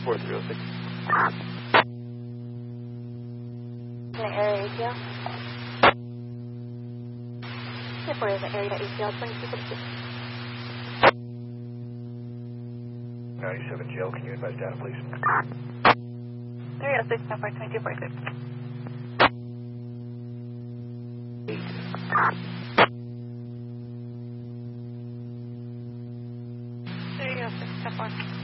4306. Area ATL. For the area ATL 2246. 97 Jill, can you advise data, please? 306 for 2246. 306 for